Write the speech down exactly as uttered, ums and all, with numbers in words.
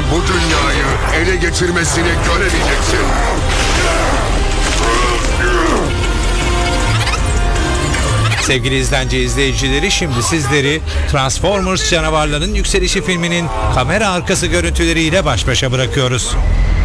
bu dünyayı ele geçirmesini göremeyeceksin. Sevgili izlenci izleyicileri, şimdi sizleri Transformers Canavarların Yükselişi filminin kamera arkası görüntüleriyle baş başa bırakıyoruz.